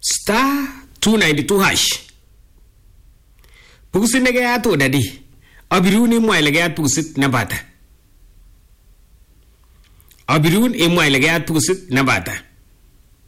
*292 hash. Pugusit nekeyat odadi. Abirun imwa ile keyat pugusit nebata. Abirun imwa ile keyat pugusit nebata.